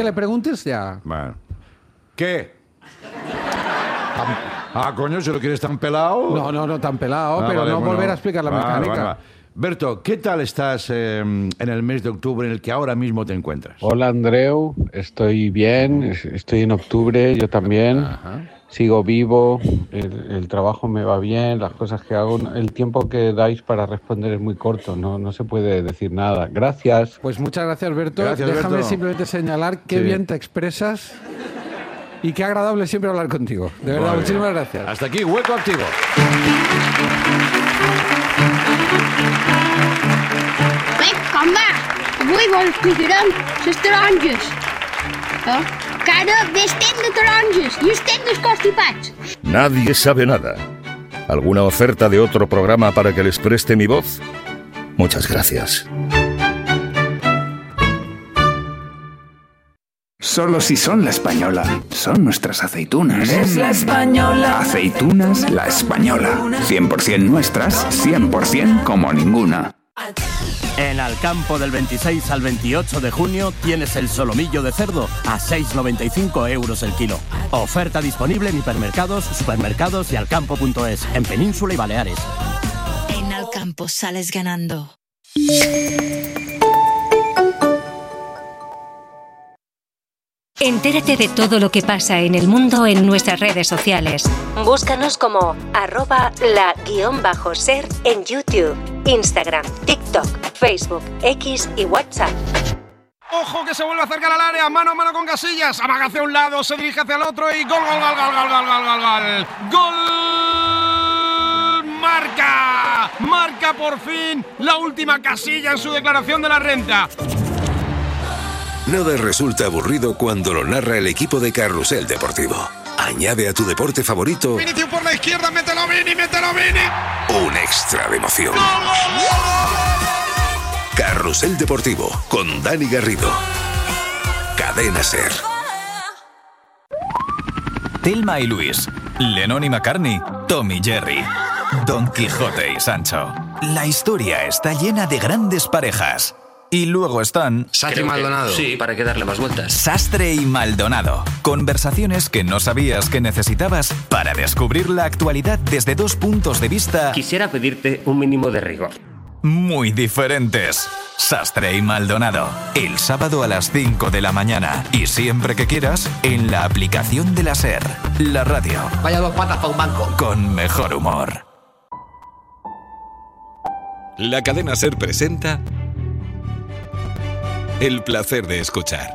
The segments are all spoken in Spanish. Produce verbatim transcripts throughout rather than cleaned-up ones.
que le preguntes ya. Bueno. ¿Qué? Ah, coño, si lo quieres tan pelado. No, no, no tan pelado, Ah, pero vale, no bueno. volver a explicar la Vale, mecánica. vale, vale. Berto, ¿qué tal estás eh, en el mes de octubre en el que ahora mismo te encuentras? Hola Andreu, estoy bien, estoy en octubre, yo también. Ajá. Sigo vivo, el, el trabajo me va bien, las cosas que hago, el tiempo que dais para responder es muy corto, no, no se puede decir nada. Gracias. Pues muchas gracias, Berto. Gracias, Déjame Berto. simplemente señalar qué Sí. bien te expresas y qué agradable siempre hablar contigo. De verdad, Muy muchísimas bien. gracias. Hasta aquí, Hueco Activo. Vinga, va. Avui vol explicarem les taronges. Eh? Que ara ve estem de taronges i estem dels constipats. Nadie sabe nada. ¿Alguna oferta de otro programa para que les preste mi voz? Muchas gracias. Solo si son la española. Son nuestras aceitunas. Es la española. Aceitunas La Española. cien por ciento nuestras, cien por ciento como ninguna. En Alcampo del veintiséis al veintiocho de junio tienes el solomillo de cerdo a seis noventa y cinco euros el kilo. Oferta disponible en hipermercados, supermercados y alcampo punto es, en Península y Baleares. En Alcampo sales ganando. Entérate de todo lo que pasa en el mundo en nuestras redes sociales. Búscanos como arroba la guión bajo ser en YouTube, Instagram, TikTok, Facebook, X y WhatsApp. ¡Ojo que se vuelve a acercar al área! ¡Mano a mano con Casillas! Amaga hacia un lado, se dirige hacia el otro y ¡gol, gol, gol, gol, gol, gol, gol, gol, gol! ¡Gol! ¡Marca! ¡Marca por fin la última Casilla en su declaración de la renta! Nada resulta aburrido cuando lo narra el equipo de Carrusel Deportivo. Añade a tu deporte favorito Vinicius por la izquierda, mételo Vini, mételo Vini. un extra de emoción. Carrusel Deportivo con Dani Garrido. Cadena Ser. Thelma y Luis, Lennon y McCartney, Tom y Jerry, Don Quijote y Sancho. La historia está llena de grandes parejas. Y luego están... Sastre y Maldonado. Sí, para que darle más vueltas. Sastre y Maldonado. Conversaciones que no sabías que necesitabas para descubrir la actualidad desde dos puntos de vista... Quisiera pedirte un mínimo de rigor. Muy diferentes. Sastre y Maldonado. El sábado a las cinco de la mañana. Y siempre que quieras, en la aplicación de la SER. La radio. Vaya dos patas para un banco. Con mejor humor. La Cadena Ser presenta... El placer de escuchar.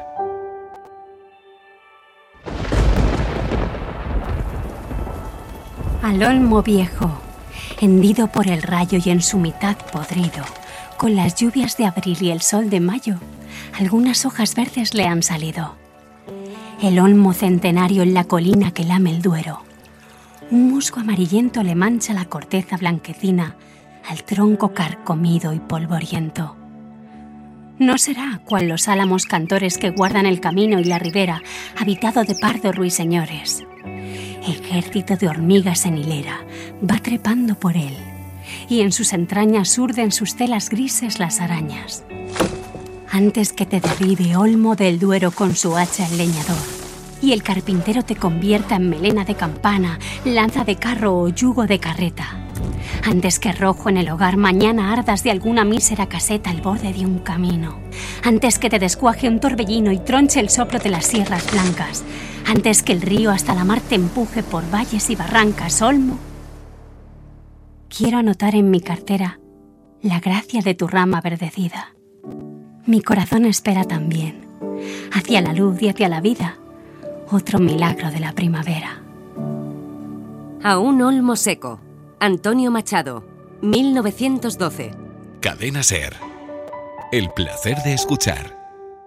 Al olmo viejo, hendido por el rayo y en su mitad podrido, con las lluvias de abril y el sol de mayo, algunas hojas verdes le han salido. El olmo centenario en la colina que lame el Duero. Un musgo amarillento le mancha la corteza blanquecina al tronco carcomido y polvoriento. No será cual los álamos cantores que guardan el camino y la ribera, habitado de pardos ruiseñores. Ejército de hormigas en hilera va trepando por él, y en sus entrañas urden sus telas grises las arañas. Antes que te derribe olmo del Duero con su hacha el leñador, y el carpintero te convierta en melena de campana, lanza de carro o yugo de carreta. Antes que rojo en el hogar mañana ardas de alguna mísera caseta al borde de un camino. Antes que te descuaje un torbellino y tronche el soplo de las sierras blancas. Antes que el río hasta la mar te empuje por valles y barrancas, olmo. Quiero anotar en mi cartera la gracia de tu rama verdecida. Mi corazón espera también, hacia la luz y hacia la vida, otro milagro de la primavera. A un olmo seco. Antonio Machado, mil novecientos doce. Cadena Ser. El placer de escuchar.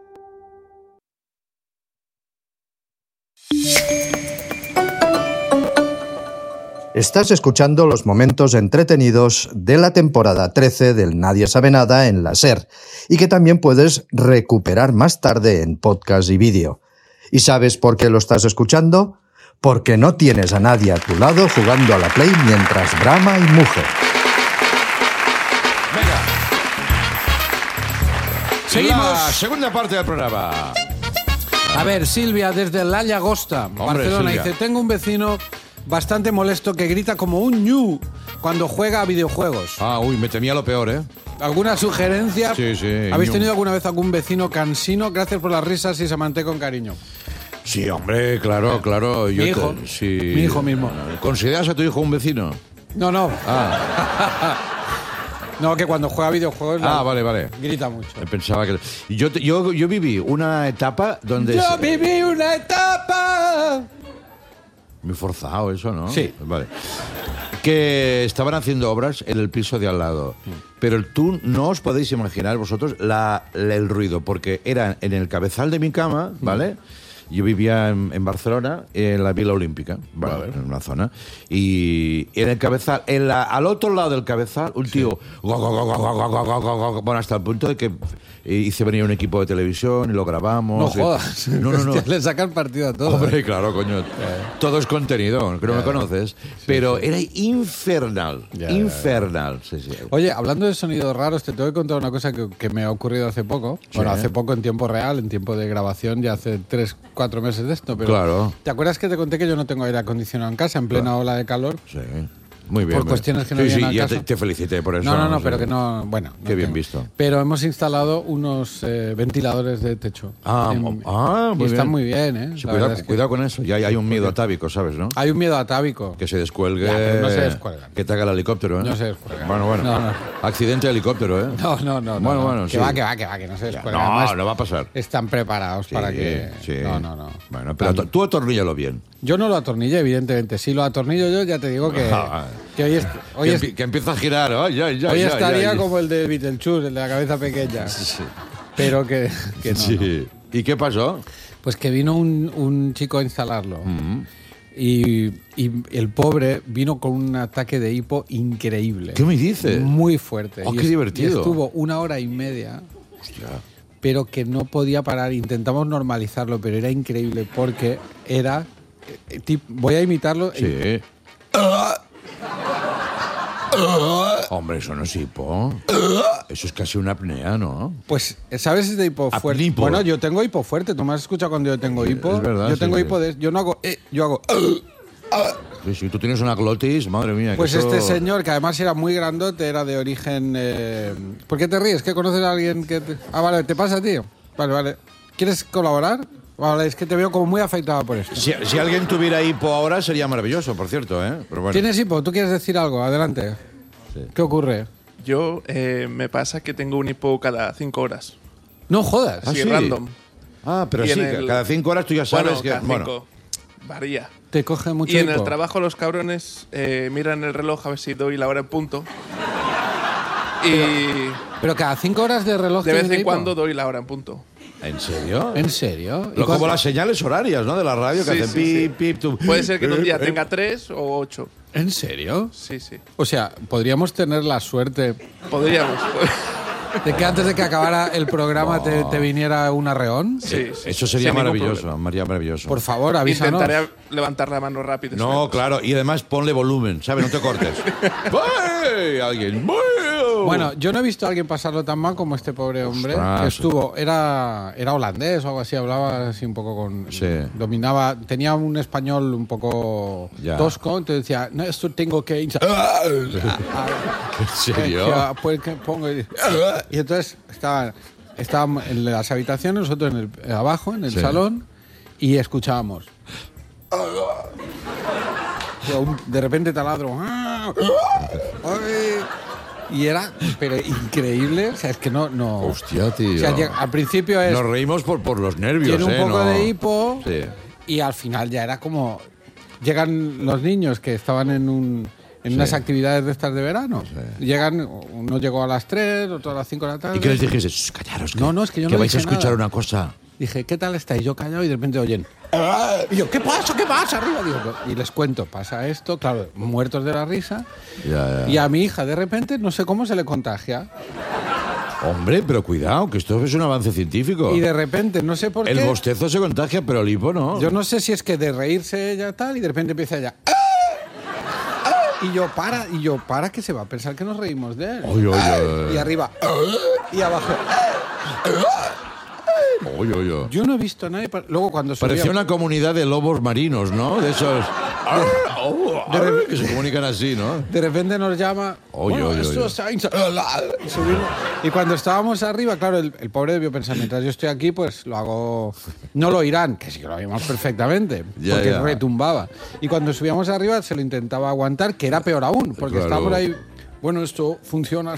Estás escuchando los momentos entretenidos de la temporada trece del Nadie Sabe Nada en la SER y que también puedes recuperar más tarde en podcast y vídeo. ¿Y sabes por qué lo estás escuchando? Porque no tienes a nadie a tu lado jugando a la Play mientras brama y muge. Venga. Seguimos. La Seguimos. segunda parte del programa. A ver, Silvia, desde La Llagosta, Hombre, Barcelona, Silvia. dice, tengo un vecino bastante molesto que grita como un ñu cuando juega a videojuegos. Ah, uy, me temía lo peor, ¿eh? ¿Alguna sugerencia? Sí, sí. ¿Habéis ñu. tenido alguna vez algún vecino cansino? Gracias por las risas y se manté con cariño. Sí, hombre, claro, claro. Yo Mi hijo. te- sí. Mi hijo mismo. ¿Consideras a tu hijo un vecino? No, no. Ah, No, que cuando juega a videojuegos ah vale, vale. grita mucho. Pensaba que... Yo, te- yo, yo viví una etapa donde... Yo viví una etapa. Muy forzado eso, ¿no? Sí. Vale. Que estaban haciendo obras en el piso de al lado. Pero tú no os podéis imaginar vosotros la, la- el ruido, porque era en el cabezal de mi cama, ¿vale? Yo vivía en, en Barcelona, en la Vila Olímpica, ¿vale? En una zona. Y en el cabezal, en la, al otro lado del cabezal, un tío... go, go, go, go, go, go, go, go, go, go, bueno, hasta el punto de que hice venir un equipo de televisión y lo grabamos. No jodas. No, no, no. Hostia, le sacan partido a todo. Hombre, claro, coño. Todo es contenido, que no me conoces. Pero era infernal. Ya, infernal. Sí, sí. Oye, hablando de sonidos raros, te tengo que contar una cosa que, que me ha ocurrido hace poco. Sí. Bueno, hace poco en tiempo real, en tiempo de grabación, ya hace tres, cuatro meses de esto. Pero Claro. ¿te acuerdas que te conté que yo no tengo aire acondicionado en casa en plena ola de calor? Sí. Muy bien. Por muy cuestiones que bien. no Sí, vienen sí, al ya te, caso. te felicité por eso. No, no, no, Sí. pero que no. Bueno. no Qué bien tengo. visto. Pero hemos instalado unos eh, ventiladores de techo. Ah, En- ah, muy y están bien. muy bien, ¿eh? Sí, La cuidado, verdad es que- cuidado con eso. Ya hay, hay un miedo atávico, ¿sabes, no? Hay un miedo atávico. Que se descuelgue. Ya, pero no se descuelgan. Que te haga el helicóptero, ¿eh? No se descuelgan. Bueno, bueno. No, no. Accidente de helicóptero, ¿eh? No, no, no. Bueno, no, bueno, que sí. va, que va, que va, que no se descuelgan. No, Además, no va a pasar. están preparados Sí, para que. sí. No, no, no. Bueno, pero Tan- tú atorníllalo bien. Yo no lo atornillé, evidentemente. Si lo atornillo yo, ya te digo que, que hoy, est- hoy, que, est- empie- que empieza a girar. Ay, ay, ay, hoy ay, estaría ay. como el de Beetlejuice, el de la cabeza pequeña. Pero que, que no, Sí. no. ¿Y qué pasó? Pues que vino un, un chico a instalarlo. Y, y el pobre vino con un ataque de hipo increíble. ¿Qué me dices? Muy fuerte. Oh, Y qué es- divertido. y estuvo una hora y media. Pero que no podía parar. Intentamos normalizarlo, pero era increíble porque era... eh, tip- voy a imitarlo. Sí. Hombre, eso no es hipo. Eso es casi una apnea, ¿no? Pues, ¿sabes este hipo fuerte? Apnipo. Bueno, yo tengo hipo fuerte. ¿Tú me has escuchado cuando yo tengo hipo? es verdad, Yo sí, tengo sí. hipo de... Yo no hago... eh, yo hago... Sí, sí, tú tienes una glotis, madre mía. que Pues eso- este señor, que además era muy grandote, era de origen... Eh... ¿Por qué te ríes? ¿Que conoces a alguien que...? Te... Ah, vale, ¿te pasa, tío? Vale, vale. ¿Quieres colaborar? Vale, es que te veo como muy afectado por esto. Si, si alguien tuviera hipo ahora sería maravilloso, por cierto, ¿eh? Pero bueno. ¿Tienes hipo? ¿Tú quieres decir algo? Adelante. ¿Qué ocurre? Yo eh, me pasa que tengo un hipo cada cinco horas. No jodas. Ah, Así sí. random. Ah, pero Y en sí, el- cada cinco horas tú ya sabes bueno, que... cada bueno, cinco. Varía. Te coge mucho Y en hipo. el trabajo los cabrones eh, miran el reloj a ver si doy la hora en punto. Y Pero cada cinco horas de reloj de vez tienes en hipo. cuando doy la hora en punto. ¿En serio? ¿En serio? ¿Y Lo, como cuánto- las señales horarias, ¿no? De la radio que Sí, hacen sí, sí. pip, pip, tú... Puede ser que en un día Eh, tenga tres o ocho. ¿En serio? Sí, sí. O sea, podríamos tener la suerte Podríamos. de que antes de que acabara el programa te, te viniera un arreón. Sí, sí. Eso sería Sin ningún maravilloso, problema. María, maravilloso. Por favor, avísanos. Intentaré levantar la mano rápido. No, claro, y además ponle volumen, ¿sabes? No te cortes. ¡Ay! Alguien. ¡Ay! Bueno, yo no he visto a alguien pasarlo tan mal como este pobre hombre. Ostras. Que estuvo, era, era holandés o algo así, hablaba así un poco con... Sí. Dominaba, tenía un español un poco Ya. tosco, entonces decía, no, esto tengo que... ¿En serio? Que, pues, que pongo y, y entonces estaban estábamos en las habitaciones, nosotros en el, abajo, en el Sí. salón, y escuchábamos. De repente taladro. Y era, pero increíble. O sea, es que no. no Hostia, tío. O sea, llega- al principio es. Nos reímos por, por los nervios, Tiene un ¿eh? poco No- de hipo. Sí. Y al final ya era como. Llegan los niños que estaban en un. En Sí. unas actividades de estas de verano. Llegan, uno llegó a las tres, otro a las cinco de la tarde. ¿Y qué les dijiste? Shh, callaros, que, No, no, es que yo que no vais a dije escuchar nada. una cosa. Dije, ¿qué tal estáis? Yo callado y de repente oyen. Y yo, ¿qué pasa? ¿Qué pasa? Arriba. Digo, y les cuento, pasa esto, claro, muertos de la risa. Ya, ya. Y a mi hija, de repente, no sé cómo se le contagia. Hombre, pero cuidado, que esto es un avance científico. Y de repente, no sé por El qué. bostezo se contagia, pero el hipo no. Yo no sé si es que de reírse ella tal, y de repente empieza ella. "Ah, ah", Y yo, para, y yo, para, que se va a pensar que nos reímos de él. Oye, oye. Y arriba. "Ah", Y abajo. Oye, oye. Yo no he visto a nadie... pa- Luego cuando subía... Parecía una comunidad de lobos marinos, ¿no? De esos... Ar, oh, ar, que se comunican así, ¿no? De repente nos llama... Oye, bueno, oye, esto oye. es Einstein. Y subimos. Y cuando estábamos arriba, claro, el, el pobre debió pensar, mientras yo estoy aquí, pues lo hago... No lo oirán, que sí que lo oímos perfectamente, Ya, porque ya. retumbaba. Y cuando subíamos arriba se lo intentaba aguantar, que era peor aún, porque Claro. estaba por ahí... Bueno, esto funciona...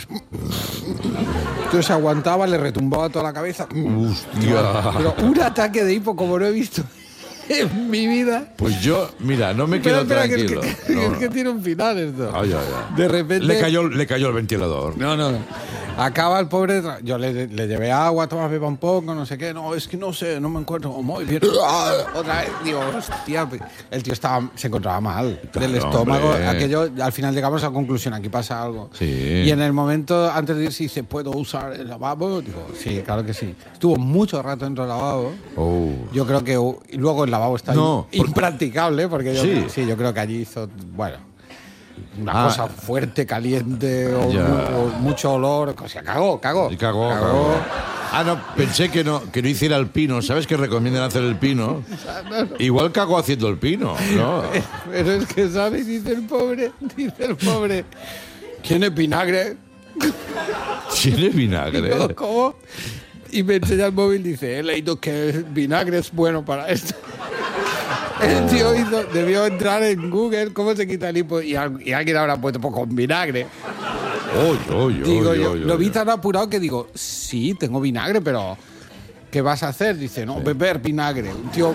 Entonces aguantaba, le retumbaba toda la cabeza. Hostia. Pero un ataque de hipo como no he visto en mi vida. Pues yo, mira, no me quedo Espera, espera, que es tranquilo. que- No, es no. que tiene un final esto. Ay, ay, ay. De repente... Le cayó, le cayó el ventilador. No, no, no. Acaba el pobre... tra- Yo le, le llevé agua, toma, beba un poco, no sé qué. No, es que no sé, no me encuentro muy bien. Otra vez, digo, hostia. El tío estaba, se encontraba mal Claro, del estómago. hombre. Aquello, al final llegamos a la conclusión, aquí pasa algo. Sí. Y en el momento, antes de irse, dice, ¿puedo usar el lavabo? Digo, sí, claro que sí. Estuvo mucho rato dentro del lavabo. Oh. Yo creo que... Y luego el lavabo está No, in- impracticable, porque yo, Sí. sí, yo creo que allí hizo... Bueno... Una Ah. cosa fuerte, caliente, o, Ya. mu- o mucho olor. O sea, cagó, cagó. Y cagó, cagó. Ah, no, pensé que no, que no hiciera el pino. ¿Sabes que recomiendan hacer el pino? Igual cagó haciendo el pino, ¿no? Pero es que, ¿sabes? Dice el pobre, dice el pobre. ¿Tiene vinagre? Tiene vinagre. Digo, ¿cómo? Y me enseña el móvil y dice, he leído que el vinagre es bueno para esto. El tío hizo, debió entrar en Google cómo se quita el hipo y, al- y alguien habrá puesto pues, con vinagre. Oye, oye, Digo, oye, yo oye, lo vi oye. tan apurado que digo, sí, tengo vinagre, pero ¿qué vas a hacer? Dice, no, beber vinagre. Un tío,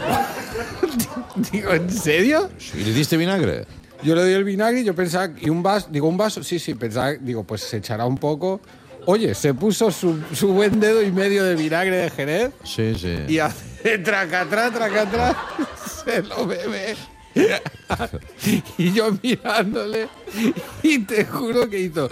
digo, ¿en serio? ¿Y le diste vinagre? Yo le doy el vinagre y yo pensaba, ¿y un vaso? Digo, ¿un vaso? Sí, sí, pensaba, digo, pues se echará un poco. Oye, se puso su, su buen dedo y medio de vinagre de Jerez Sí, sí. y hace tracatrá, tracatrá, se lo bebe. Y yo mirándole y te juro que hizo...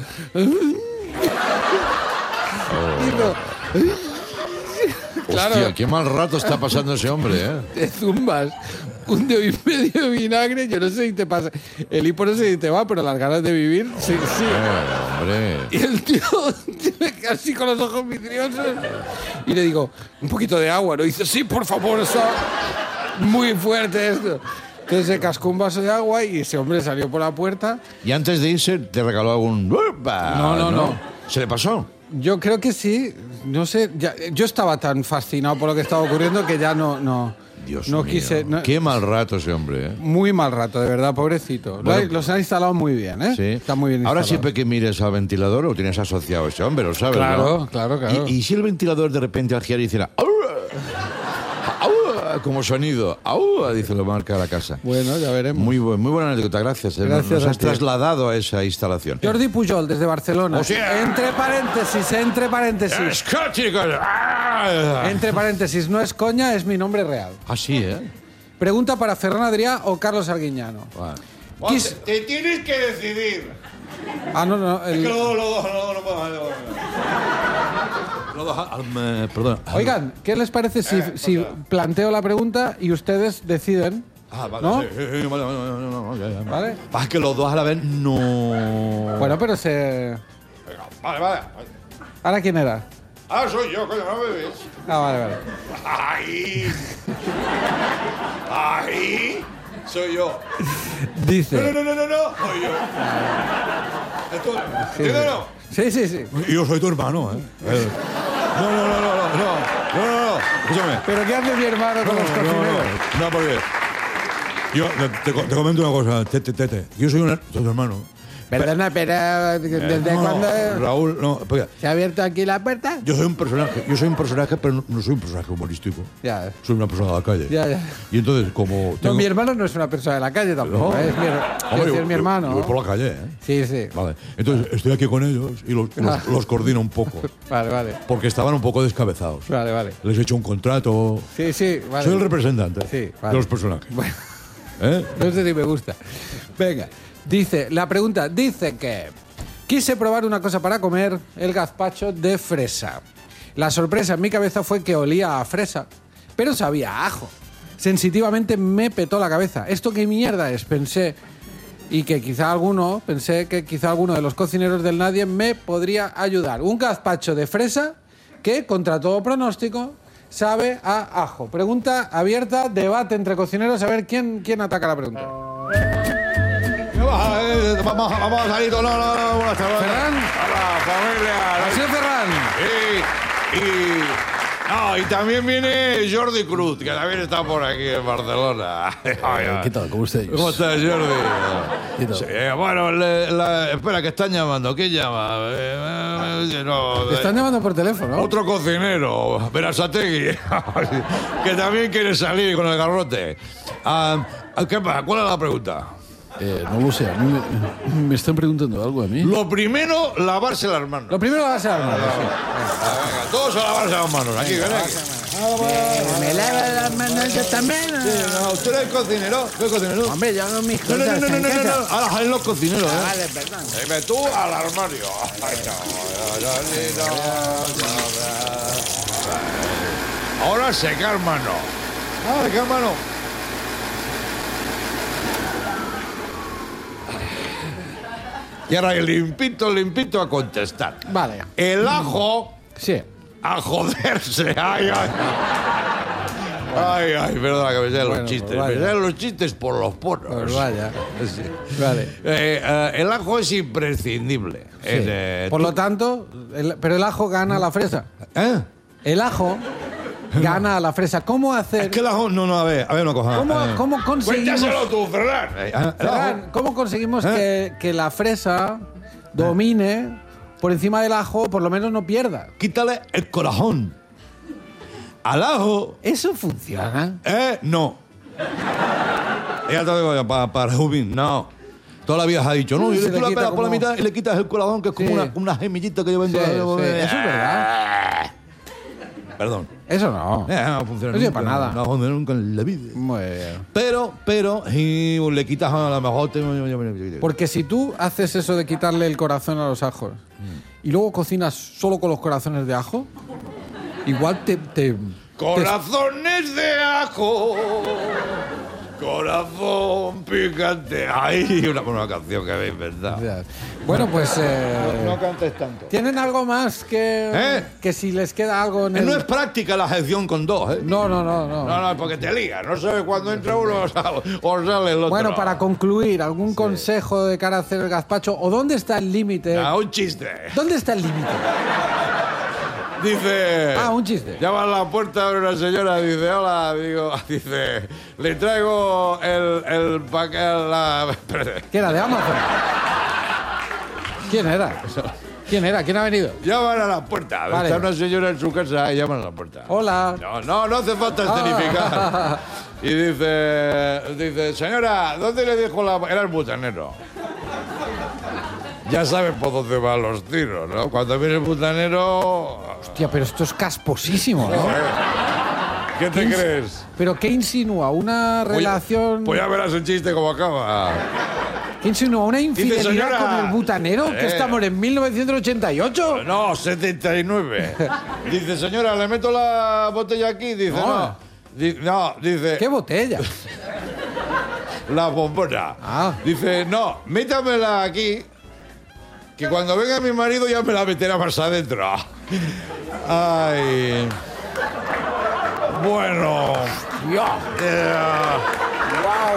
hizo claro, Hostia, qué mal rato está pasando ese hombre, ¿eh? te zumbas un dedo y medio de vinagre, yo no sé si te pasa. El hipo no sé si te va, pero las ganas de vivir, sí, sí. Eh, hombre. Y el tío me queda así con los ojos vidriosos. Y le digo, un poquito de agua, ¿no? Y dice, sí, por favor, está muy fuerte esto. Entonces se cascó un vaso de agua y ese hombre salió por la puerta. Y antes de irse, te regaló algún... No, no, no. ¿Se le pasó? Yo creo que sí, no sé, ya- yo estaba tan fascinado por lo que estaba ocurriendo que ya no, no, Dios no mío. quise... no- Qué mal rato ese hombre, ¿eh? Muy mal rato, de verdad, pobrecito. Lo Bueno. ha- los han instalado muy bien, ¿eh? Sí. Está muy bien Ahora instalado. siempre que mires al ventilador lo tienes asociado a ese hombre, lo sabes, Claro, ¿no? claro, claro. Y, y si el ventilador de repente al girar hiciera... "Aua", aua, como sonido, aua, dice lo marca la casa. Bueno, ya veremos. Muy, buen, muy buena anécdota, gracias. eh. Gracias Nos a has ti. trasladado a esa instalación. Jordi Pujol, desde Barcelona. O sea- entre paréntesis, entre paréntesis. Escóticos. Ah, Entre paréntesis, no es coña, es mi nombre real. Así, ¿eh? Pregunta para Ferran Adrià o Carlos Arguiñano. Vale. Quis- Te tienes que decidir. Ah, no, no. el- Es que luego, luego, luego no puedo. Lo dos- al- me- perdón. Oigan, ¿qué les parece si, si planteo la pregunta y ustedes deciden? Ah, vale, ¿no? sí, sí, sí, vale, vale, vale, no, ya, ya. ¿Vale? Pasa que los dos a la vez no... Bueno, pero se... Vale, vale. ¿Ahora quién era? Ah, soy yo, coño, no me ves. Ah, vale, vale. Ahí. Ahí. Soy yo. Dice... No, no, no, no, no. Soy yo. Esto, Sí, ¿entiendes sí. o no? Sí, sí, sí. Yo soy tu hermano, ¿eh? Eh, No, no, no, no, no, no, no, no, no, escúchame. ¿Pero qué hace mi hermano con los No, no, cocineros? no, porque yo te, te- te comento una cosa, tete, tete. Yo soy un, soy tu hermano. Perdona, pero ¿desde No, no, cuándo Raúl, no, porque se ha abierto aquí la puerta? yo soy un personaje, yo soy un personaje, pero no, no soy un personaje humorístico. Ya, Soy una persona de la calle. ya, ya. Y entonces, como No, tengo... mi hermano no es una persona de la calle tampoco, No. ¿eh? es mi, her- Hombre, quiero decir, yo- mi hermano. yo voy por la calle, ¿eh? Sí, sí. Vale. Entonces, estoy aquí con ellos y los, Ah. los, los coordino un poco. Vale, vale. Porque estaban un poco descabezados. Vale, vale. Les he hecho un contrato. Sí, sí, vale. Soy el representante Sí, vale. de los personajes. Bueno, ¿Eh? no sé si me gusta. Venga, dice, la pregunta dice que quise probar una cosa para comer, el gazpacho de fresa. La sorpresa en mi cabeza fue que olía a fresa, pero sabía a ajo. Sensitivamente me petó la cabeza. ¿Esto qué mierda es? Pensé, y que quizá alguno, pensé que quizá alguno de los cocineros del Nadie me podría ayudar. Un gazpacho de fresa que, contra todo pronóstico, sabe a ajo? Pregunta abierta, debate entre cocineros, a ver quién, quién ataca la pregunta. Vamos, vamos a salir. No, no, no, buenas tardes. Ferran. Hola, familia. Ha sido Ferran. Y, y, no, y también viene Jordi Cruz, que también está por aquí en Barcelona. ¿Qué tal? ¿Cómo estáis? ¿Cómo estás, Jordi? ¿Qué tal? Sí, bueno, le, la, espera, que están llamando. ¿Quién llama? Eh, eh, no, Te están llamando por teléfono. Otro cocinero, Berasategui, que también quiere salir con el garrote. Ah, ¿qué pasa? ¿Cuál es la pregunta? Eh, no lo sé, a mí me, me están preguntando algo a mí. Lo primero, lavarse las manos. Lo primero, lavarse las manos. Sí. Venga, todos a lavarse las manos. Aquí, ven aquí. ¿Me lava las manos yo también? Sí, no, ¿usted es cocinero? ¿Usted es cocinero? Hombre, yo hago mis No, no, cosas no, no, en no, no, casa. no. Ahora salen los cocineros, Ah, ¿eh? vale, perdón. Dime tú al armario. Ay, no, no, no, no. Ahora secar mano. Ah, secar mano. Y ahora limpito, limpito a contestar. Vale. El ajo. Sí. A joderse. Ay, ay. Ay, ay, perdona que me sean Bueno, los chistes. pues Me vaya. sean los chistes por los poros. Pues vaya. Sí. Vale. Eh, eh, el ajo es imprescindible. Sí. Es, eh, Por tú- lo tanto, el- pero el ajo gana a la fresa. ¿Eh? El ajo gana a la fresa. ¿Cómo hacer? Es que el ajo... No, no, a ver, a ver una cosa. ¿Cómo, eh. cómo conseguimos? Cuéntaselo tú, Ferran. Eh, el ajo- Ferran, ¿cómo conseguimos ¿Eh? que, que la fresa domine por encima del ajo, por lo menos no pierda? Quítale el corazón. Al ajo... ¿Eso funciona? ¿Eh? No. Ya te digo yo, para, para Rubín, no. Toda la vida se ha dicho, no, y Se tú le la quita pelas por la como- mitad y le quitas el corazón, que es como Sí. una, una gemillita que lleva Sí, dentro. sí, eso es verdad. Perdón. Eso no. Eh, no funciona No sirve nunca, para nada. No funciona nunca en la vida. Muy bien. Pero, pero, si le quitas a lo mejor... Te... Porque si tú haces eso de quitarle el corazón a los ajos y luego cocinas solo con los corazones de ajo, igual te... te Corazones de ajo, corazón picante. Ay, una buena canción que habéis inventado. te- Bueno, pues... eh, No, no cantes tanto. ¿Tienen algo más que, ¿Eh? que si les queda algo en Eh, el... No es práctica la sección con dos, ¿eh? No, no, no, no. No, no, es porque te ligas. No sabes cuándo entra uno o sale o sale el otro. Bueno, para concluir, ¿algún consejo de cara a hacer el gazpacho? ¿O dónde está el límite? Ah, un chiste. ¿Dónde está el límite? Dice... Ah, un chiste. Llama a la puerta de una señora, dice, hola, digo, dice, le traigo el, el paquete, la... espérate. ¿Qué era? ¿De Amazon? ¿Quién era? ¿Quién era? ¿Quién ha venido? Llaman a la puerta. Vale. Está una señora en su casa y llaman a la puerta. Hola. No, no, no hace falta escenificar. Ah. Y dice, dice, señora, ¿dónde le dijo la... Era el butanero. Ya saben por dónde van los tiros, ¿no? Cuando viene el butanero... Hostia, pero esto es casposísimo, ¿no? ¿Qué te ¿Qué ins- crees? ¿Pero qué insinúa? ¿Una relación...? Pues ya verás el chiste cómo acaba. ¿Qué insinúa? ¿Una infidelidad señora, con el butanero? ¿Que eh, estamos en mil novecientos ochenta y ocho? No, setenta y nueve. Dice, señora, ¿le meto la botella aquí? Dice, No. no. Di- no, dice... ¿Qué botella? La bombona. Ah. Dice, no, métamela aquí, que cuando venga mi marido ya me la meterá más adentro. Ay. Bueno. Ya. Eh, Wow.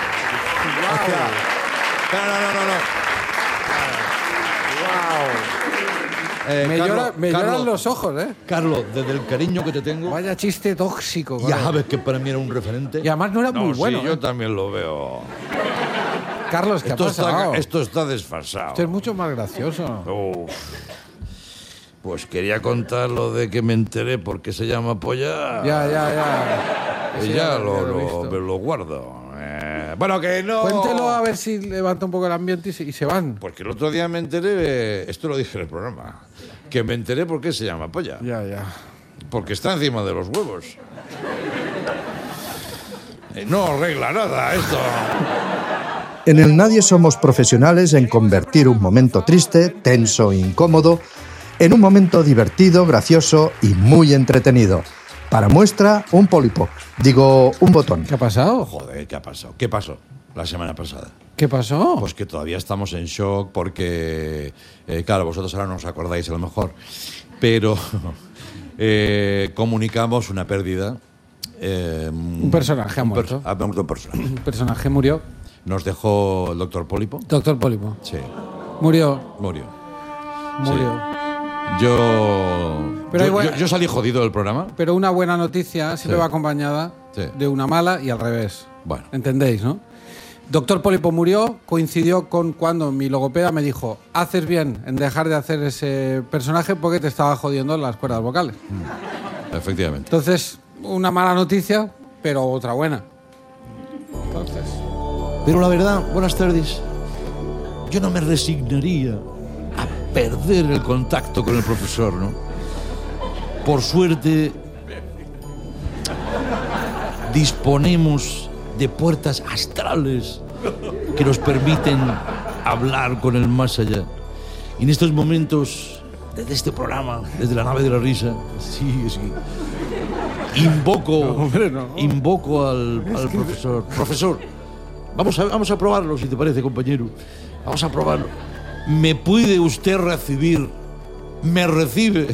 no, no, no, no, no. Eh, Me, Carlos, llora- me Carlos, lloran los ojos, ¿eh? Carlos, desde el cariño que te tengo, Vaya chiste tóxico. ya colega. sabes que para mí era un referente. Y además no era muy sí, bueno. yo ¿eh? también lo veo. Carlos, ¿qué Esto ha pasado? está, esto está desfasado. Esto es mucho más gracioso. Uf. Pues quería contar lo de que me enteré porque se llama polla. Ya, ya, ya. Y Sí, ya ya lo, lo he lo, visto. me lo guardo. Eh, bueno, que no... Cuéntelo a ver si levanta un poco el ambiente y se, y se van. Porque el otro día me enteré, eh, esto lo dije en el programa, que me enteré por qué se llama polla. Ya, ya. Porque está encima de los huevos. Eh, no arregla nada esto. En el Nadie somos profesionales en convertir un momento triste, tenso e incómodo en un momento divertido, gracioso y muy entretenido. Para muestra, un Polipop. Digo, un botón. ¿Qué ha pasado? Joder, ¿qué ha pasado? ¿Qué pasó la semana pasada? ¿Qué pasó? Pues que todavía estamos en shock porque, eh, claro, vosotros ahora no os acordáis a lo mejor, pero eh, comunicamos una pérdida. Eh, un personaje ha un muerto. Per, ha muerto un personaje. Un personaje murió. Nos dejó el doctor Pólipo. Doctor Pólipo. Sí. Murió. Murió. Murió. Sí. Yo, Pero yo, buena, yo, yo salí jodido del programa. Pero una buena noticia siempre Sí. va acompañada Sí. de una mala y al revés. Bueno. ¿Entendéis, no? Doctor Pólipo murió, coincidió con cuando mi logopeda me dijo: haces bien en dejar de hacer ese personaje porque te estaba jodiendo las cuerdas vocales. Efectivamente. Entonces, una mala noticia, pero otra buena. Entonces... Pero la verdad, buenas tardes, yo no me resignaría a perder el contacto con el profesor, ¿no? Por suerte, disponemos de puertas astrales que nos permiten hablar con el más allá. Y en estos momentos, desde este programa, desde la nave de la risa, sí, sí, invoco, no, hombre, no. invoco al, al profesor. Profesor, vamos a, vamos a probarlo, si te parece, compañero. Vamos a probarlo. ¿Me puede usted recibir? ¿Me recibe?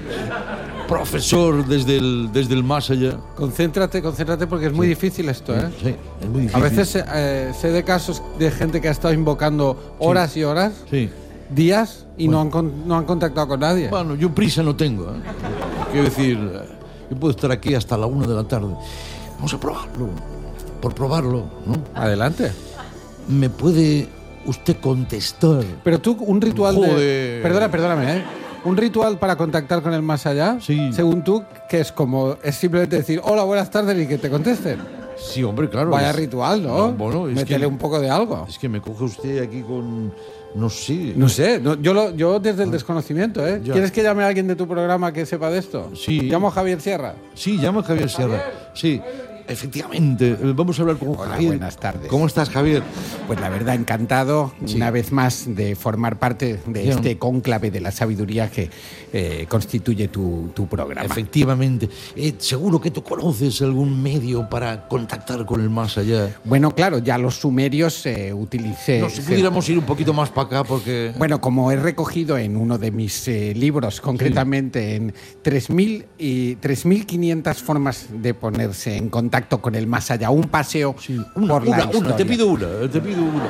Profesor desde el, desde el más allá. Concéntrate, concéntrate porque es muy Sí. difícil esto, ¿eh? Sí, es muy difícil. A veces eh, sé de casos de gente que ha estado invocando horas Sí. y horas, Sí. días, y Bueno. no, han con- no han contactado con nadie. Bueno, yo prisa no tengo, ¿eh? Quiero decir, yo puedo estar aquí hasta la una de la tarde. Vamos a probarlo. Por probarlo, ¿no? Adelante. ¿Me puede usted contestar? Pero tú, un ritual Joder. de... Perdona, perdóname, ¿eh? Un ritual para contactar con el más allá, Sí. según tú, que es como... Es simplemente decir, hola, buenas tardes, y que te contesten. Sí, hombre, claro. Vaya es- ritual, ¿no? No, bueno, es Métele que- un poco de algo. Es que me coge usted aquí con... No sé. No sé, no, yo, lo, yo desde el desconocimiento, ¿eh? Ya. ¿Quieres que llame a alguien de tu programa que sepa de esto? Sí. Llamo a Javier Sierra. Sí, llama a Javier Sierra. Sí, efectivamente. Eh, Vamos a hablar con Hola, Javier. buenas tardes. ¿Cómo estás, Javier? Pues la verdad, encantado Sí. una vez más de formar parte de Ya. este cónclave de la sabiduría que eh, constituye tu, tu programa. Efectivamente. Eh, seguro que tú conoces algún medio para contactar con el más allá. Bueno, claro, ya los sumerios eh, utilicé... No, si se- pudiéramos ir un poquito más para acá, porque... Bueno, como he recogido en uno de mis eh, libros, concretamente en tres mil y tres mil quinientas formas de ponerse en contacto con el más allá, un paseo Una, por la una, historia. una, te pido una, te pido una.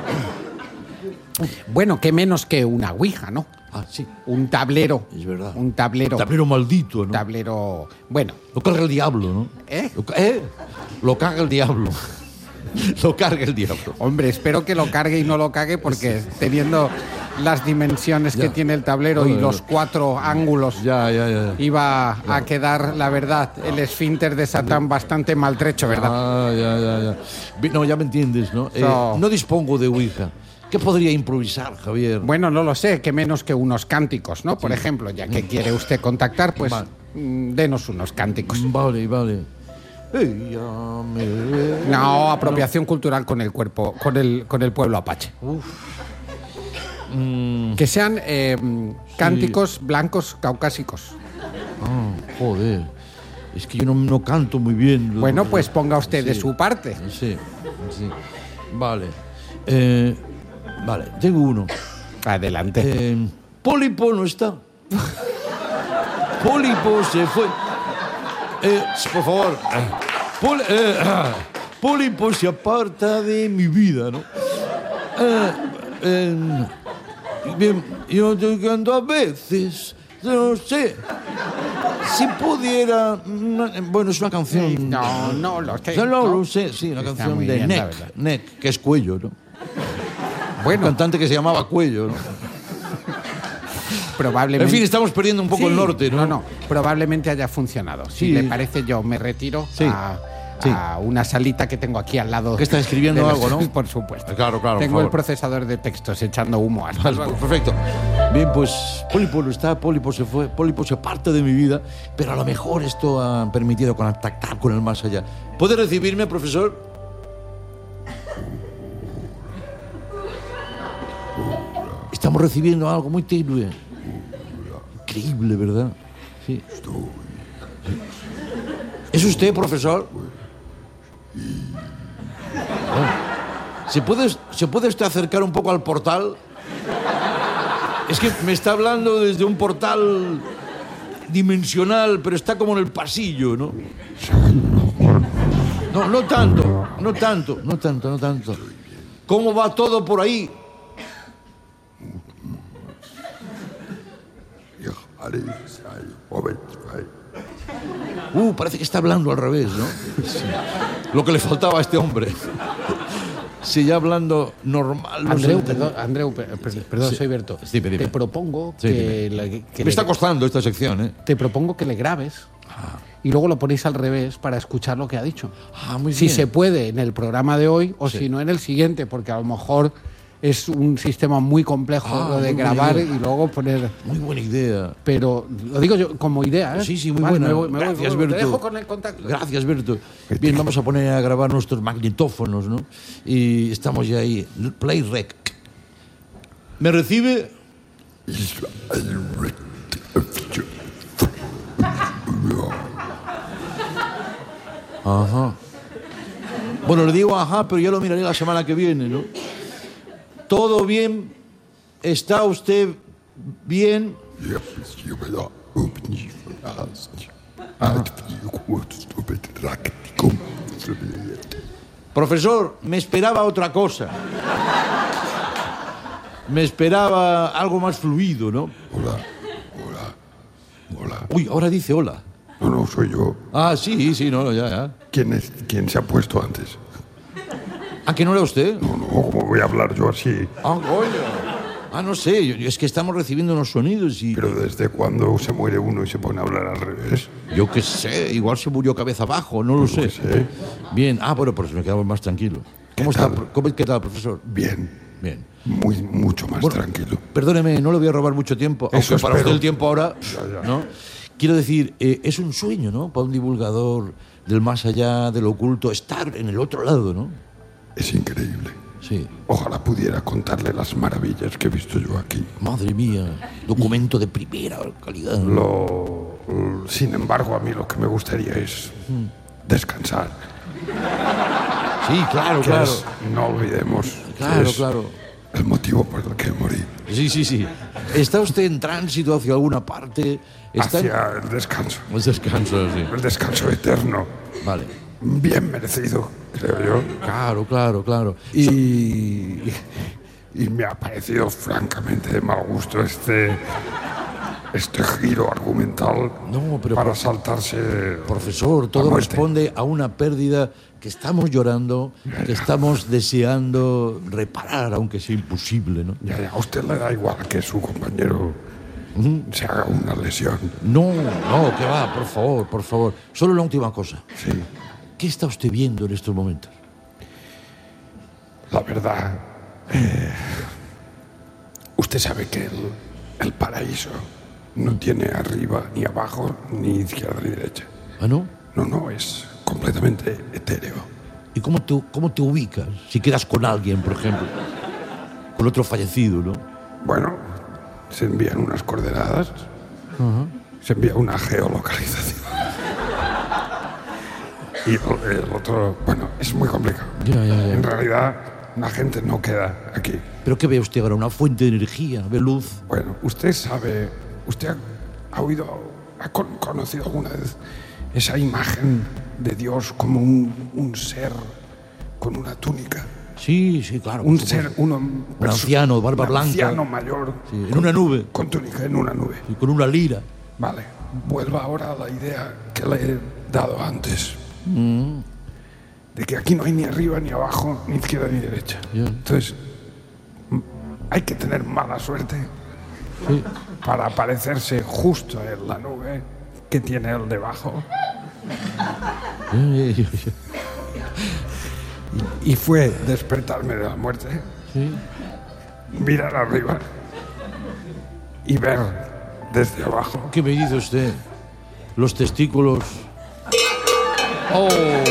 Bueno, qué menos que una ouija, ¿no? Ah, sí. Un tablero. Es verdad. Un tablero. Tablero maldito, ¿no? Tablero. Bueno. Lo carga el diablo, ¿no? ¿Eh? Lo, ca- ¿eh? Lo carga el diablo. Lo carga el diablo. Hombre, espero que lo cargue y no lo cague, porque teniendo las dimensiones que Ya. tiene el tablero y Joder. los cuatro ángulos, Ya, ya, ya. iba a quedar, la verdad, el esfínter de Satán bastante maltrecho, ¿verdad? Ah, ya, ya, ya. Vi- No, ya me entiendes, ¿no? Eh, So- no dispongo de Ouija. ¿Qué podría improvisar, Javier? Bueno, no lo sé, que menos que unos cánticos, ¿no? Por ejemplo, ya que quiere usted contactar, pues Vale. mm, denos unos cánticos. Vale, vale. Ella me- No, apropiación cultural con el cuerpo, con el, con el pueblo apache. Mm, Que sean eh, cánticos blancos caucásicos. ah, joder. Es que yo no, no canto muy bien. Bueno, pues ponga usted de Sí. su parte. Sí, sí. Vale. Eh, vale, tengo uno. Adelante. Eh, Pólipo no está. Pólipo se fue. Eh, por favor. Pol- eh, ah, Pólipo se aparta de mi vida, ¿no? Eh, eh, bien, yo estoy cantando a veces, no sé. Si pudiera... mm, Bueno, es una canción... No, no lo sé. No, ¿no? lo sé, sí, una Está canción muy de bien, la Neck, verdad. Neck, que es Cuello, ¿no? Bueno, Un cantante que se llamaba Cuello, ¿no? probablemente. En fin, estamos perdiendo un poco Sí, el norte, ¿no? No, no, probablemente haya funcionado. Si Sí. le parece, yo me retiro Sí. a, Sí. a una salita que tengo aquí al lado. Que está escribiendo de los- algo, ¿no? Por supuesto. Claro, claro, Tengo por el favor. procesador de textos echando humo. Hasta Vale, luego. perfecto. Bien, pues Pólipo no está, Pólipo se fue, Pólipo se parte de mi vida, pero a lo mejor esto ha permitido contactar con el más allá. ¿Puede recibirme, profesor? Estamos recibiendo algo muy tenue. Increíble, ¿verdad? Sí. ¿Es usted, profesor? Ah. ¿Se puede, ¿Se puede usted acercar un poco al portal? Es que me está hablando desde un portal dimensional, pero está como en el pasillo, ¿no? No, no tanto, no tanto, no tanto, no tanto. ¿Cómo va todo por ahí? Uh, parece que está hablando al revés, ¿no? Sí. Lo que le faltaba a este hombre. Sí, ya hablando normal. No Andreu, sé. perdón, Andreu, per- per- perdón, Sí. soy Berto. Sí, dime, dime. Te propongo Sí, que, dime. la- que Me le- está costando esta sección, ¿eh? te propongo que le grabes y luego lo ponéis al revés para escuchar lo que ha dicho. Ah, muy si bien. se puede en el programa de hoy o Sí. si no en el siguiente, porque a lo mejor es un sistema muy complejo Ah, lo de muy buena grabar idea. y luego poner. Muy buena idea. Pero lo digo yo como idea, ¿eh? Sí, sí, muy Vale, buena. me voy- me voy- Gracias, te Berto. dejo con el contacto. Gracias, Berto. Bien, vamos a poner a grabar nuestros magnetófonos, ¿no? Y estamos ya ahí. Play rec. ¿Me recibe? Ajá. Bueno, le digo ajá, pero ya lo miraré la semana que viene, ¿no? ¿Todo bien? ¿Está usted bien? Profesor, me esperaba otra cosa. Me esperaba algo más fluido, ¿no? Hola, hola, hola. Uy, ahora dice hola. No, no, soy yo. Ah, sí, sí, no, ya, ya. ¿Quién, es, quién se ha puesto antes? ¿Ah, que no era usted? No, no, ¿cómo voy a hablar yo así? Ah, coño. Ah, no sé, yo- yo- es que estamos recibiendo unos sonidos y... Pero ¿desde cuándo se muere uno y se pone a hablar al revés? Yo qué sé, igual se murió cabeza abajo, no lo sé. Bien, ah, bueno, pues me quedamos más tranquilo. ¿Cómo está? ¿Cómo, ¿Qué tal, profesor? Bien. Bien. Muy, mucho más Bueno, tranquilo. Perdóneme, no le voy a robar mucho tiempo, Eso aunque para espero. usted el tiempo ahora, Ya, ya. ¿no? Quiero decir, eh, es un sueño, ¿no? Para un divulgador del más allá, del oculto, estar en el otro lado, ¿no? Es increíble. Sí. Ojalá pudiera contarle las maravillas que he visto yo aquí. Madre mía, documento de primera calidad. Lo, sin embargo, a mí lo que me gustaría es descansar. Sí, claro, Que claro. es, no olvidemos. que Claro, es claro. El motivo por el que morí. Sí, sí, sí. ¿Está usted en tránsito hacia alguna parte? ¿Está en- Hacia el descanso. El descanso, sí. El descanso eterno. Vale. Bien merecido, creo yo. Claro, claro, claro. Y, y me ha parecido francamente de mal gusto este, este giro argumental No, pero para prof- saltarse. Profesor, la todo muerte. responde a una pérdida que estamos llorando, que estamos deseando reparar, aunque sea imposible, ¿no? Ya, ya, a usted le da igual que su compañero se haga una lesión. No, no, que va, por favor, por favor. Solo una última cosa. Sí. ¿Qué está usted viendo en estos momentos? La verdad, eh, usted sabe que el, el paraíso no tiene arriba ni abajo, ni izquierda ni derecha. ¿Ah, no? No, no, es completamente etéreo. ¿Y cómo te, cómo te ubicas? Si quedas con alguien, por ejemplo. Con otro fallecido, ¿no? Bueno, se envían unas coordenadas, se envía una geolocalización. Y el, el otro, bueno, es muy complicado. Ya, ya, ya. En realidad, la gente no queda aquí. ¿Pero qué ve usted ahora? ¿Una fuente de energía? ¿Ve luz? Bueno, usted sabe, usted ha, ha oído, ha con- conocido alguna vez esa imagen de Dios como un, un ser con una túnica. Sí, sí, claro. Un por ser, supuesto. uno, Un perso- anciano, barba un blanca. anciano mayor. Sí, en una nube. Con túnica en una nube. Y con una lira. Vale, vuelva ahora a la idea que le he dado antes. Mm. De que aquí no hay ni arriba, ni abajo, ni izquierda, ni derecha. Ya. Entonces, m- hay que tener mala suerte Sí. para aparecerse justo en la nube que tiene el debajo. Ya, ya, ya. Y fue despertarme de la muerte, Sí. mirar arriba y ver desde abajo. ¿Qué me dice usted? Los testículos. ¡Oh!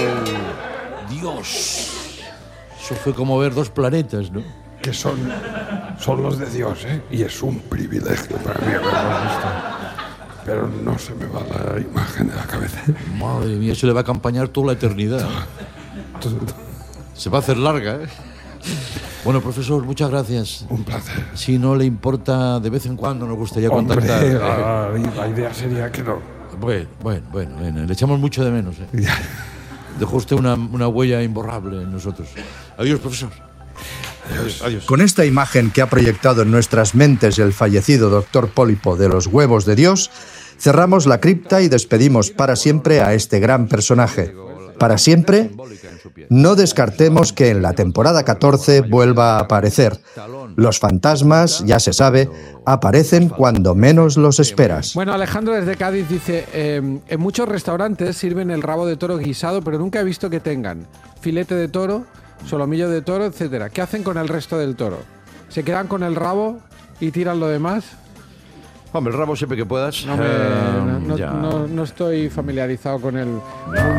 ¡Dios! Eso fue como ver dos planetas, ¿no? Que son, son los de Dios, ¿eh? Y es un privilegio para mí haberlos visto. Pero no se me va la imagen de la cabeza. Madre mía, eso le va a acompañar toda la eternidad. Se va a hacer larga, ¿eh? Bueno, profesor, muchas gracias. Un placer. Si no le importa, de vez en cuando nos gustaría Hombre, contactar. la, la idea sería que no. Bueno, bueno, bueno, bueno, le echamos mucho de menos. ¿eh? Dejó usted una, una huella imborrable en nosotros. Adiós, profesor. Adiós. Adiós. Con esta imagen que ha proyectado en nuestras mentes el fallecido doctor Pólipo de los huevos de Dios, cerramos la cripta y despedimos para siempre a este gran personaje. Para siempre, no descartemos que en la temporada catorce vuelva a aparecer. Los fantasmas, ya se sabe, aparecen cuando menos los esperas. Bueno, Alejandro desde Cádiz dice, eh, en muchos restaurantes sirven el rabo de toro guisado, pero nunca he visto que tengan filete de toro, solomillo de toro, etcétera. ¿Qué hacen con el resto del toro? ¿Se quedan con el rabo y tiran lo demás? Hombre, el rabo siempre que puedas. No, me, Eh, no, no, ya. no- no estoy familiarizado con el mundo.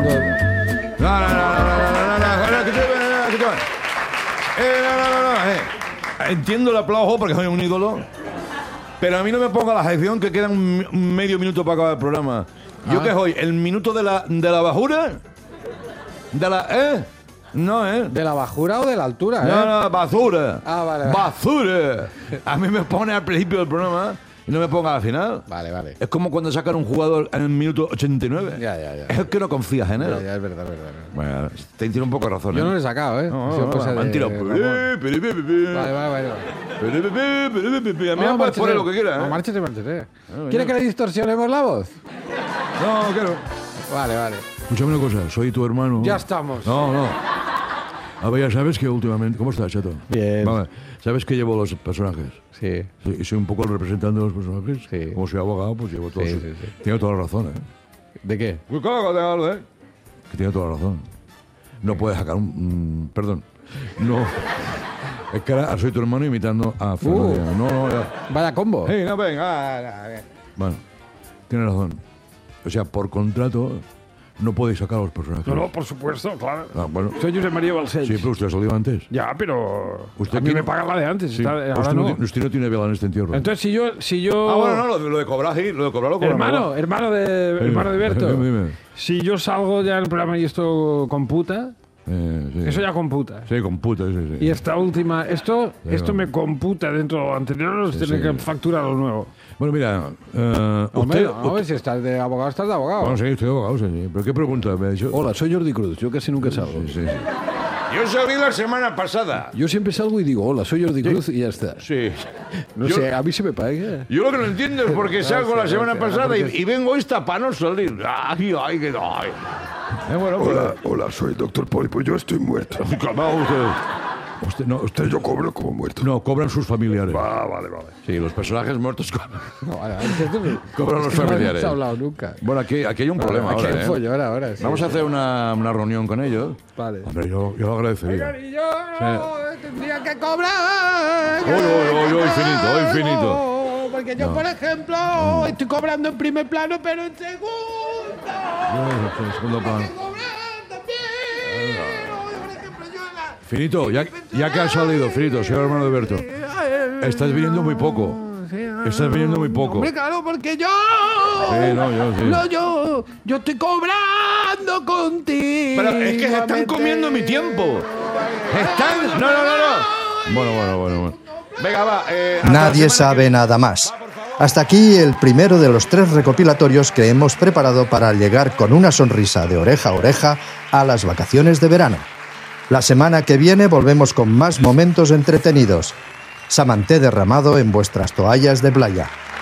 No, no, no, no, no, no, no, no, escúchame, escúchame. Eh, no, no, no, no, eh. Entiendo el aplauso porque soy un ídolo, pero a mí no me ponga la sección que queda un, un medio minuto para acabar el programa. ¿Yo Ah. qué soy? ¿El minuto de la, de la bajura? ¿De la, eh? No, ¿eh? ¿De la bajura o de la altura, eh? No, no, basura. Ah, vale, vale. Basura. A mí me pone al principio del programa y no me ponga al final. Vale, vale. Es como cuando sacan un jugador en el minuto ochenta y nueve. Ya, ya, ya. Es que no confías en él. Ya, ya, es verdad, es verdad. Bueno, te tiene un poco de razón. Yo ¿eh? no lo he sacado, ¿eh? No, Ha sido no, cosa me han de tirado. Ramón. Vale, Vale, vale, vale. A mí me puedes poner lo que quieras. No, ¿eh? márchate, márchate. No, ¿Quiere no. que le distorsionemos la voz? No, quiero. Vale, vale. Escúchame una cosa, soy tu hermano. Ya estamos. No, no. A ver, ya sabes que últimamente... ¿Cómo estás, chato? Bien. Vale. ¿Sabes que llevo los personajes? Sí. Sí, y soy un poco el representante de los personajes. Sí. Como soy abogado, pues llevo todo. Sí, su- sí, sí. Tiene toda la razón, ¿eh? ¿De qué? Pues claro, ¿eh? Que tiene toda la razón. No puedes sacar un... mm, perdón. No. Es que ahora soy tu hermano imitando a Fernando. Uh. Diaz. No, no, ya. Vaya combo. Hey, no, venga. Bueno, tienes razón. O sea, por contrato, no podéis sacar a los personajes. No, no, por supuesto, claro. Ah, bueno. Soy Josep María Balcells. Sí, pero usted ha salido antes. Ya, pero Usted a mí tiene- me pagan la de antes. Sí. está- ahora usted, no. no. tiene- usted no tiene vela en este entierro. Entonces, si yo... Si yo Ah, bueno, no, lo, lo de cobrar, sí, lo de cobrar lo cobran. hermano, hermano de, hermano de Berto. Dime, dime. Si yo salgo ya del programa y esto computa, Eh, sí. eso ya computa. Sí, con puta, sí, sí. Y esta última, esto, Sí, esto va. me computa dentro de lo anterior, os Sí, tiene sí. que facturar lo nuevo. Bueno, mira, eh, Hombre, usted... no, a ver, si estás de abogado, estás de abogado. Bueno, sí, estoy abogado, sí, sí. ¿Pero qué pregunta me ha dicho? Hola, soy Jordi Cruz. Yo casi nunca salgo. Sí, sí, sí. Yo salí la semana pasada. Yo siempre salgo y digo, hola, soy Jordi Cruz y ya está. Sí. No Yo- sé, a mí se me paga. Yo lo que no entiendo es por qué salgo la semana pasada y, y vengo esta para no salir. Ay, ay, que ay. Eh, bueno, pues- Hola, hola, soy doctor Pólipo. Yo estoy muerto. Calmado usted. Usted, no, usted, Yo cobro como muerto. no, cobran sus familiares. Ah, vale, vale. Sí, los personajes muertos cobran. No, vale, antes tú- Cobran los es que no familiares. hemos hablado nunca. Bueno, aquí, aquí hay un problema Aquí ahora, hay ¿eh? follón ahora, sí. Vamos a hacer una, una reunión con ellos. Vale. Hombre, yo, yo lo agradecería. Y yo tendría que cobrar. Hoy, hoy, hoy, hoy, finito, hoy, finito. No, porque yo, No. por ejemplo, estoy cobrando en primer plano, pero en segundo. Yo, en segundo plano. Finito, ya, ya que has salido, Finito, soy el hermano de Berto. Estás viniendo muy poco. Estás viniendo muy poco. Hombre, claro, porque yo. Sí, no, yo sí. No, yo, yo estoy cobrando contigo. Pero es que se están comiendo mi tiempo. Están. No, no, no, no. Bueno, bueno, bueno, bueno. Venga, va. eh, hasta la Nadie semana sabe nada más. Hasta aquí el primero de los tres recopilatorios que hemos preparado para llegar con una sonrisa de oreja a oreja a las vacaciones de verano. La semana que viene volvemos con más momentos entretenidos. Samanté derramado en vuestras toallas de playa.